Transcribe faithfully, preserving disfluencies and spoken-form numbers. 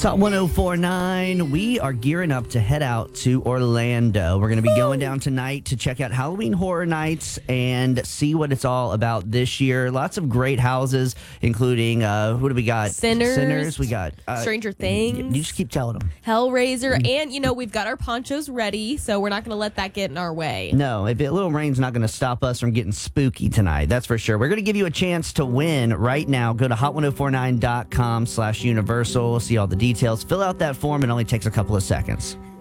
Top one oh four point nine. We are gearing up to head out to Orlando. We're going to be going down tonight to check out Halloween Horror Nights and see what it's all about this year. Lots of great houses, including, uh, who do we got? Sinners. Sinners. We got uh, Stranger Things. You just keep telling them. Hellraiser. And, you know, we've got our ponchos ready, so we're not going to let that get in our way. No, if it, little rain's not going to stop us from getting spooky tonight. That's for sure. We're going to give you a chance to win right now. Go to hot ten forty-nine dot com slash universal. See all the details. Fill out that form. It only takes a couple of seconds.